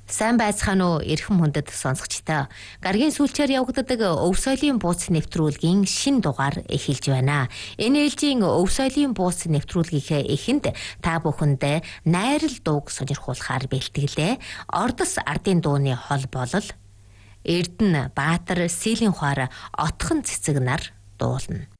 Сайн байцгаана уу эрхэм хүндэт сонсогчдоо. Гаргийн сүүлчээр явагддаг өв соёлын бууц нэвтрүүлгийн шин дугаар эхэлж байна. Энэ ээлжийн өв соёлын бууц нэвтрүүлгийнхээ эхэнд та бүхэндээ найрал дууг сонирхуулахаар бэлтгэлээ. Ордос ардын дууны хол болол Эрдэнэ Баатар Силийн ухаар отхон цэцэг нар дуулна.